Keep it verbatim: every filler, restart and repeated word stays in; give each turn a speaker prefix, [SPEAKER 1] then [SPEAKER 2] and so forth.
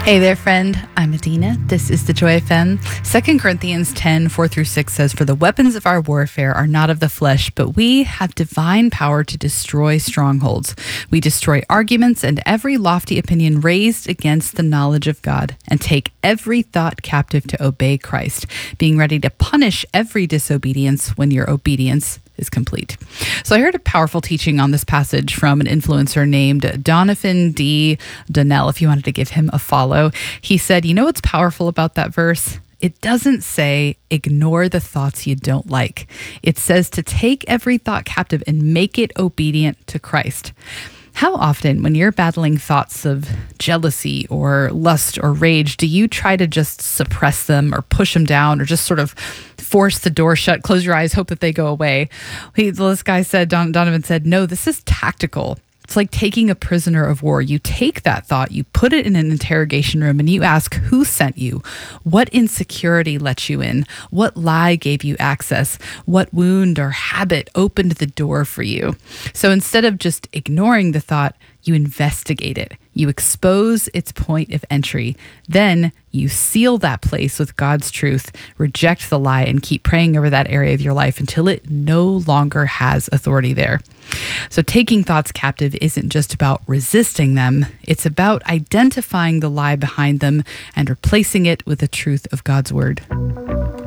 [SPEAKER 1] Hey there, friend. I'm Adina. This is the Joy F M. Second Corinthians ten, four through six says, "For the weapons of our warfare are not of the flesh, but we have divine power to destroy strongholds. We destroy arguments and every lofty opinion raised against the knowledge of God, and take every thought captive to obey Christ, being ready to punish every disobedience when your obedience is complete." So I heard a powerful teaching on this passage from an influencer named Donovan D. Donnell. If you wanted to give him a follow, he said, you know what's powerful about that verse? It doesn't say ignore the thoughts you don't like. It says to take every thought captive and make it obedient to Christ. How often, when you're battling thoughts of jealousy or lust or rage, do you try to just suppress them or push them down or just sort of force the door shut, close your eyes, hope that they go away? He, this guy said, Don, Donovan said, no, this is tactical. It's like taking a prisoner of war. You take that thought, you put it in an interrogation room, and you ask, who sent you? What insecurity let you in? What lie gave you access? What wound or habit opened the door for you? So instead of just ignoring the thought, you investigate it. You expose its point of entry. Then you seal that place with God's truth, reject the lie, and keep praying over that area of your life until it no longer has authority there. So taking thoughts captive isn't just about resisting them. It's about identifying the lie behind them and replacing it with the truth of God's word.